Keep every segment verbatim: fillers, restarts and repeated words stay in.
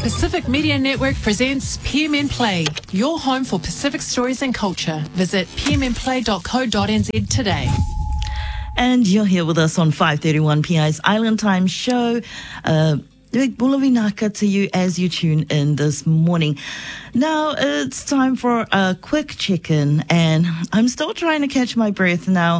Pacific Media Network presents P M N Play, your home for Pacific stories and culture. Visit p m n play dot co dot n z today. And you're here with us on five thirty-one P I's Island Time show. Uh, Big Bulavinaka to you as you tune in this morning. Now it's time for a quick check-in, and I'm still trying to catch my breath now.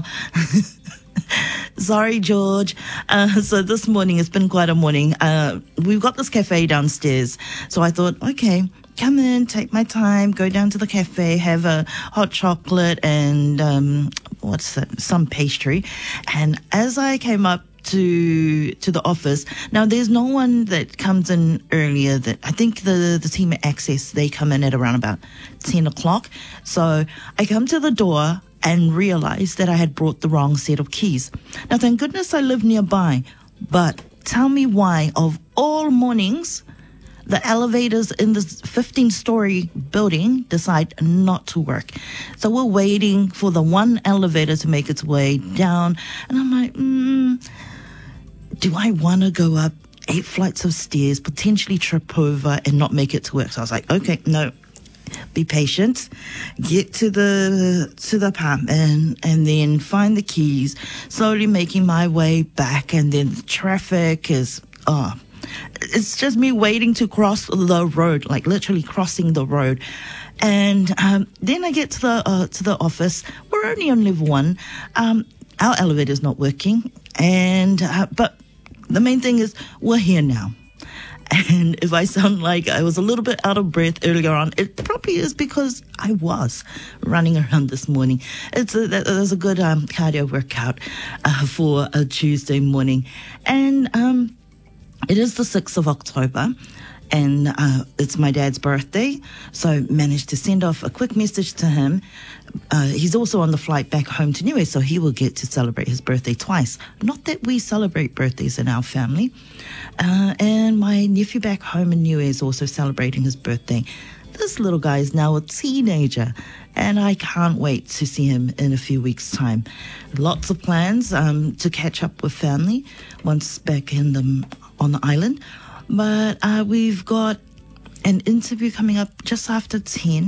Sorry, George. Uh, so this morning, it's been quite a morning. Uh, we've got this cafe downstairs. So I thought, okay, come in, take my time, go down to the cafe, have a hot chocolate and, um, what's that? Some pastry. And as I came up to to the office, now there's no one that comes in earlier. That I think the, the team at Access, they come in at around about ten o'clock. So I come to the door and realized that I had brought the wrong set of keys. Now, thank goodness I live nearby, but tell me why, of all mornings, the elevators in this fifteen-story building decide not to work. So we're waiting for the one elevator to make its way down, and I'm like, mm, do I want to go up eight flights of stairs, potentially trip over, and not make it to work? So I was like, okay, no. Be patient, get to the to the apartment, and then find the keys. Slowly making my way back, and then the traffic is oh, it's just me waiting to cross the road, like literally crossing the road. And um, then I get to the uh, to the office. We're only on level one. Um, our elevator's not working, and uh, but the main thing is we're here now. And if I sound like I was a little bit out of breath earlier on, it probably is because I was running around this morning. It's a, there's a good um, cardio workout uh, for a Tuesday morning. And um, it is the sixth of October. And uh, it's my dad's birthday, so I managed to send off a quick message to him. Uh, he's also on the flight back home to Niue, so he will get to celebrate his birthday twice. Not that we celebrate birthdays in our family. Uh, and my nephew back home in Niue is also celebrating his birthday. This little guy is now a teenager, and I can't wait to see him in a few weeks' time. Lots of plans um, to catch up with family once back in the on the island. But uh, we've got an interview coming up just after ten,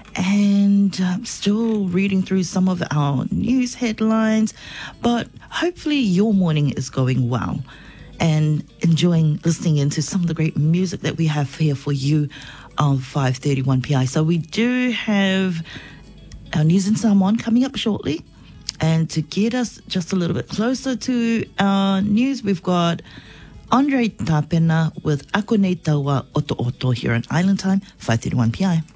and uh, still reading through some of our news headlines. But hopefully your morning is going well and enjoying listening into some of the great music that we have here for you on five thirty-one P I. So we do have our news in Samoan coming up shortly. And to get us just a little bit closer to our news, we've got Andre Tapena with Ako Nei Taua Oto Oto here on Island Time, five thirty-one P I.